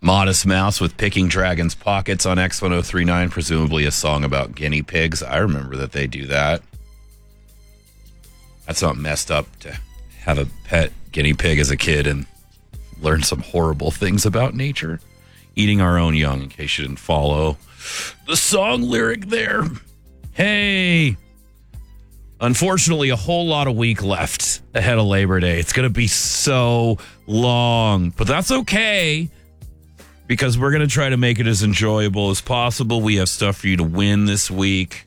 Modest Mouse with Picking Dragon's Pockets on X1039, presumably a song about guinea pigs. I remember that they do that. That's not messed up to have a pet guinea pig as a kid and learn some horrible things about nature. Eating our own young, in case you didn't follow the song lyric there. Hey, unfortunately, a whole lot of week left ahead of Labor Day. It's going to be so long, but that's okay because we're going to try to make it as enjoyable as possible. We have stuff for you to win this week.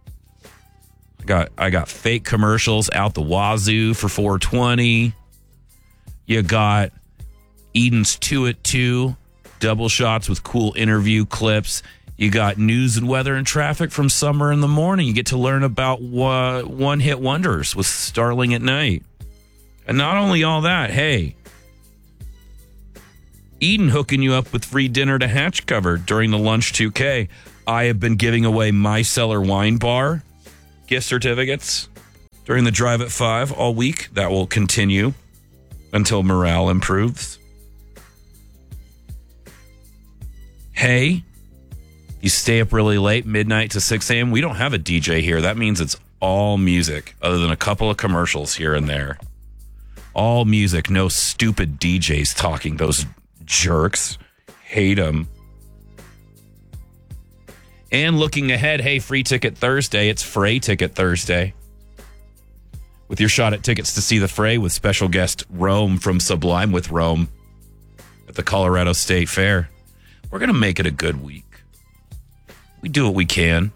I got fake commercials out the wazoo for 420. You got Eden's 2 at 2, double shots with cool interview clips. You got news and weather and traffic from Summer in the Morning. You get to learn about one-hit wonders with Starling at Night. And not only all that, hey, Eden hooking you up with free dinner to Hatch Cover during the Lunch 2K. I have been giving away My Cellar Wine Bar gift certificates during the Drive at 5 all week. That will continue until morale improves. Hey, you stay up really late, midnight to 6 a.m. We don't have a DJ here. That means it's all music, other than a couple of commercials here and there. All music, no stupid DJs talking. Those jerks. Hate them. And looking ahead, hey, Free Ticket Thursday. It's Fray Ticket Thursday. With your shot at tickets to see the Fray with special guest Rome from Sublime with Rome at the Colorado State Fair. We're going to make it a good week. We do what we can.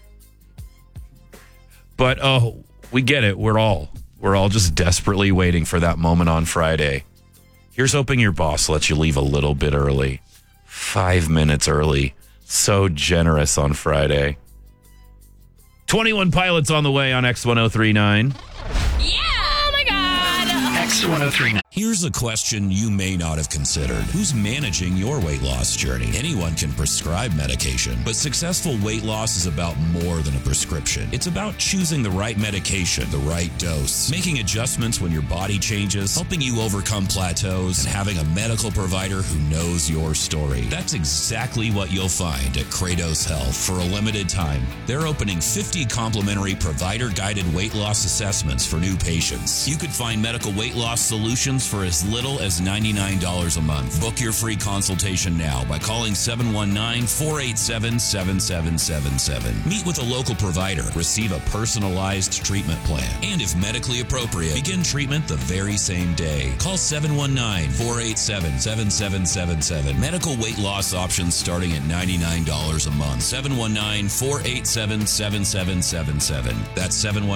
But, we get it. We're all just desperately waiting for that moment on Friday. Here's hoping your boss lets you leave a little bit early. 5 minutes early. So generous on Friday. 21 Pilots on the way on X1039. Yeah! Oh my God! X1039. Here's a question you may not have considered. Who's managing your weight loss journey? Anyone can prescribe medication, but successful weight loss is about more than a prescription. It's about choosing the right medication, the right dose, making adjustments when your body changes, helping you overcome plateaus, and having a medical provider who knows your story. That's exactly what you'll find at Kratos Health. For a limited time, they're opening 50 complimentary provider-guided weight loss assessments for new patients. You could find medical weight loss solutions for as little as $99 a month. Book your free consultation now by calling 719-487-7777. Meet with a local provider. Receive a personalized treatment plan. And if medically appropriate, begin treatment the very same day. Call 719-487-7777. Medical weight loss options starting at $99 a month. 719-487-7777. That's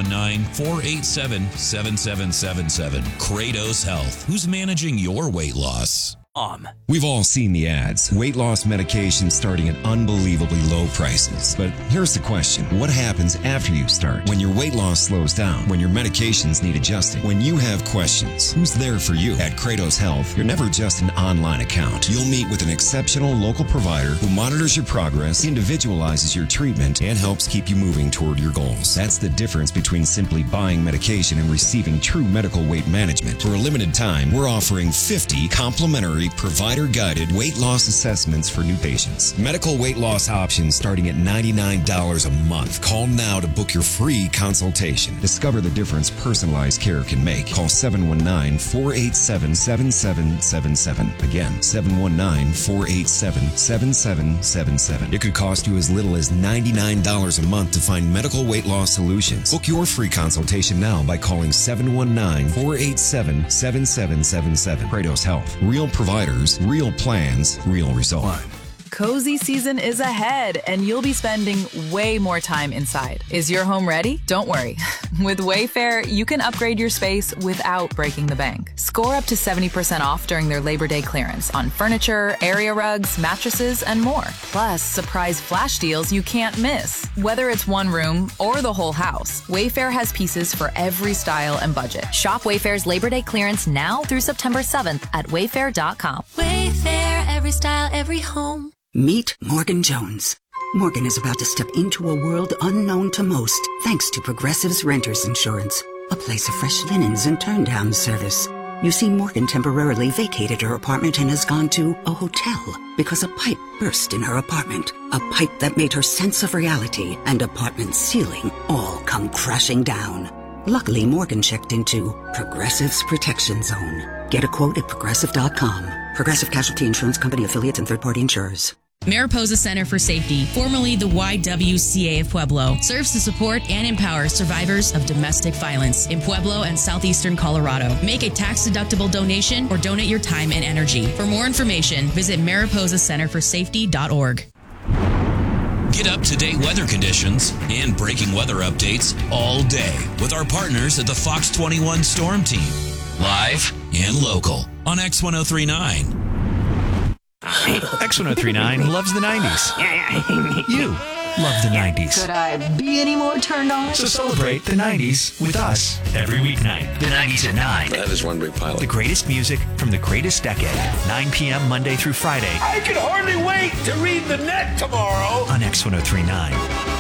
719-487-7777. Kratos Health. Who's managing your weight loss? We've all seen the ads. Weight loss medications starting at unbelievably low prices. But here's the question. What happens after you start? When your weight loss slows down? When your medications need adjusting? When you have questions? Who's there for you? At Kratos Health, you're never just an online account. You'll meet with an exceptional local provider who monitors your progress, individualizes your treatment, and helps keep you moving toward your goals. That's the difference between simply buying medication and receiving true medical weight management. For a limited time, we're offering 50 complimentary provider-guided weight loss assessments for new patients. Medical weight loss options starting at $99 a month. Call now to book your free consultation. Discover the difference personalized care can make. Call 719-487-7777. Again, 719-487-7777. It could cost you as little as $99 a month to find medical weight loss solutions. Book your free consultation now by calling 719-487-7777. Kratos Health. Real providers, real plans, real results. Cozy season is ahead, and you'll be spending way more time inside. Is your home ready? Don't worry. With Wayfair, you can upgrade your space without breaking the bank. Score up to 70% off during their Labor Day clearance on furniture, area rugs, mattresses, and more. Plus, surprise flash deals you can't miss. Whether it's one room or the whole house, Wayfair has pieces for every style and budget. Shop Wayfair's Labor Day clearance now through September 7th at wayfair.com. Wayfair, every style, every home. Meet Morgan Jones. Morgan is about to step into a world unknown to most, thanks to Progressive's Renters Insurance, a place of fresh linens and turn-down service. You see, Morgan temporarily vacated her apartment and has gone to a hotel because a pipe burst in her apartment. A pipe that made her sense of reality and apartment ceiling all come crashing down. Luckily, Morgan checked into Progressive's Protection Zone. Get a quote at Progressive.com. Progressive Casualty Insurance Company, affiliates, and third-party insurers. Mariposa Center for Safety, formerly the YWCA of Pueblo, serves to support and empower survivors of domestic violence in Pueblo and southeastern Colorado. Make a tax-deductible donation or donate your time and energy. For more information, visit mariposacenterforsafety.org. Get up-to-date weather conditions and breaking weather updates all day with our partners at the Fox 21 Storm Team. Live and local on X1039. X1039 loves the 90s. You love the 90s. Could I be any more turned on? So celebrate the 90s with us every weeknight. The 90s at 9. That is one big pile. The greatest music from the greatest decade. 9 p.m. Monday through Friday. I can hardly wait to read the net tomorrow. On X1039.